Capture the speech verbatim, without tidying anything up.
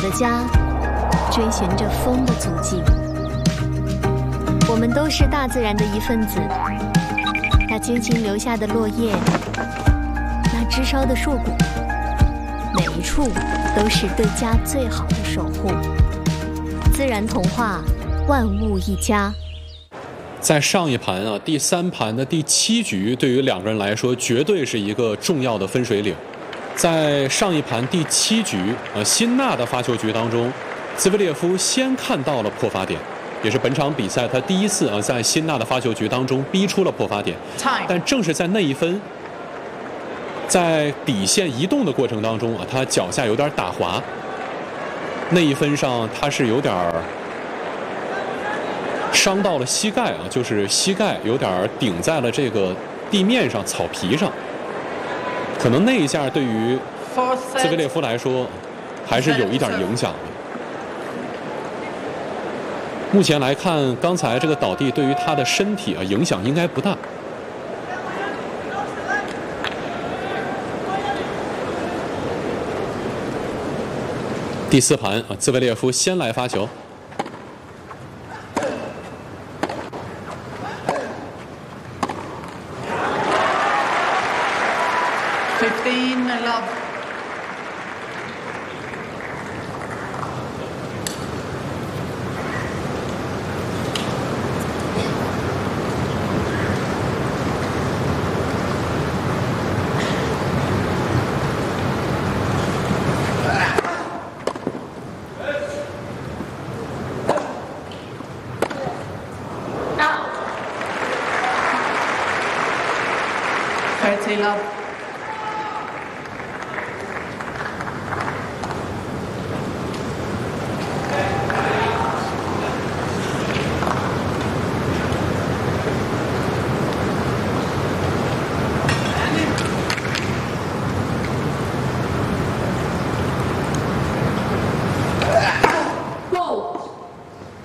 的家，追寻着风的足迹。我们都是大自然的一份子，那精心留下的落叶，那枝梢的硕果，每一处都是对家最好的守护。自然童话，万物一家。 在上一盘啊，第三盘的第七局，对于两个人来说，绝对是一个重要的分水岭。在上一盘第七局，呃，辛纳的发球局当中，兹维列夫先看到了破发点。也是本场比赛他第一次啊，在辛纳的发球局当中逼出了破发点，但正是在那一分，在底线移动的过程当中啊，他脚下有点打滑，那一分上他是有点伤到了膝盖啊，就是膝盖有点顶在了这个地面上草皮上，可能那一下对于兹维列夫来说还是有一点影响的。目前来看，刚才这个倒地对于他的身体啊影响应该不大。第四盘啊，兹维列夫先来发球。 fifteen love。thirty love。